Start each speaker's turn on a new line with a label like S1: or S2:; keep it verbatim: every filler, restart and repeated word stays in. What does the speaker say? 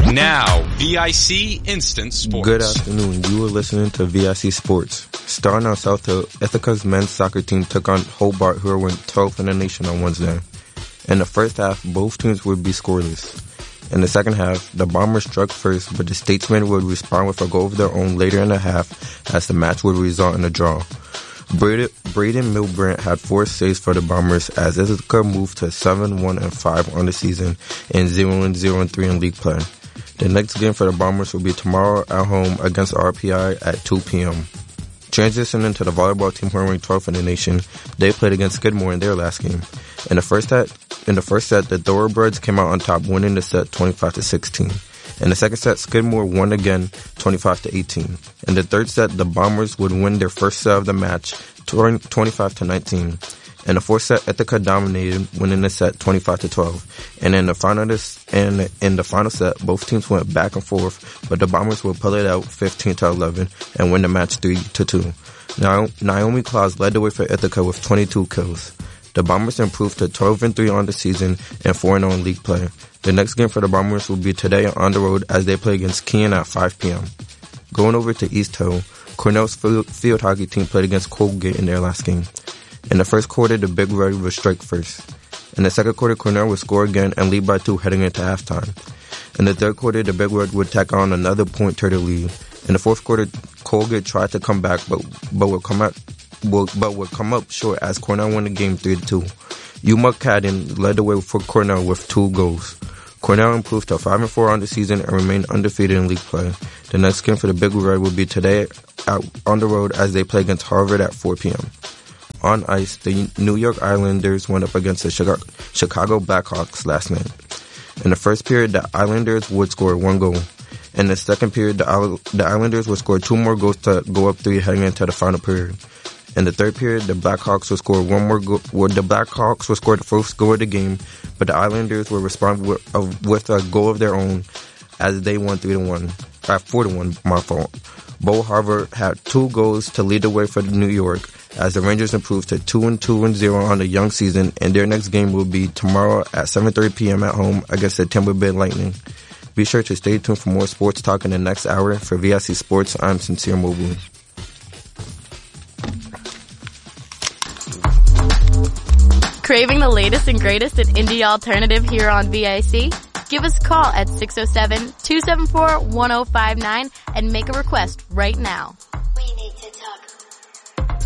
S1: Now, V I C Instant Sports.
S2: Good afternoon. You are listening to V I C Sports. Starting on South Hill, Ithaca's men's soccer team took on Hobart, who were twelfth in the nation on Wednesday. In the first half, both teams would be scoreless. In the second half, the Bombers struck first, but the Statesmen would respond with a goal of their own later in the half as the match would result in a draw. Braden, Braden Milbrandt had four saves for the Bombers as Ithaca moved to seven one and five on the season and zero and zero and three in league play. The next game for the Bombers will be tomorrow at home against R P I at two p.m. Transitioning to the volleyball team who are ranked twelfth in the nation, they played against Skidmore in their last game. In the first set, in the first set, the Thoroughbreds came out on top, winning the set twenty-five to sixteen. In the second set, Skidmore won again, twenty-five to eighteen. In the third set, the Bombers would win their first set of the match, twenty-five to nineteen. In the fourth set, Ithaca dominated, winning the set twenty-five to twelve. And in the final, and in the final set, both teams went back and forth, but the Bombers would pull it out fifteen to eleven and win the match three to two. Now, Naomi Claus led the way for Ithaca with twenty-two kills. The Bombers improved to twelve and three on the season and four and oh in league play. The next game for the Bombers will be today on the road as they play against Keene at five p.m. Going over to East Hill, Cornell's field, field hockey team played against Colgate in their last game. In the first quarter, the Big Red would strike first. In the second quarter, Cornell would score again and lead by two heading into halftime. In the third quarter, the Big Red would tack on another point to the lead. In the fourth quarter, Colgate tried to come back, but but would come out, but would come up short as Cornell won the game three to two. Yuma Cadden led the way for Cornell with two goals. Cornell improved to five and four on the season and remained undefeated in league play. The next game for the Big Red will be today out on the road as they play against Harvard at four p.m. On ice, the New York Islanders went up against the Chicago Blackhawks last night. In the first period, the Islanders would score one goal. In the second period, the, the Islanders would score two more goals to go up three heading into the final period. In the third period, the Blackhawks would score one more goal. Well, the Blackhawks would score the first goal of the game, but the Islanders would respond with, uh, with a goal of their own as they won three to one. Uh, four to one, my fault. Bo Harvard had two goals to lead the way for New York as the Rangers improved to two and two and zero on the young season, and their next game will be tomorrow at seven thirty p.m. at home against the Tampa Bay Lightning. Be sure to stay tuned for more sports talk in the next hour. For V I C Sports, I'm Sincere Mobley.
S3: Craving the latest and greatest in indie alternative here on V I C? Give us a call at six oh seven, two seven four, one oh five nine and make a request right now.